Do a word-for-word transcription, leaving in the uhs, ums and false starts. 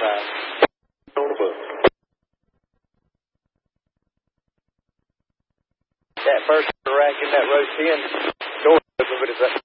side. On the book. That first rack in that row ten, door open, but it's a